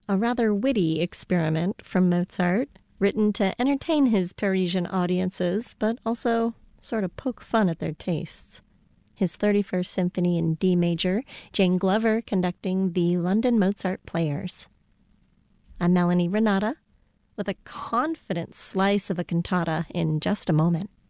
a rather witty experiment from Mozart, written to entertain his Parisian audiences, but also sort of poke fun at their tastes. His 31st Symphony in D major, Jane Glover conducting the London Mozart Players. I'm Melanie Renata, with a confident slice of a cantata in just a moment.